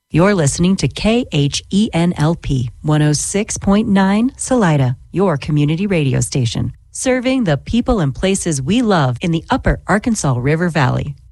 You're listening to KHENLP 106.9 Salida, your community radio station, serving the people and places we love in the upper Arkansas River Valley.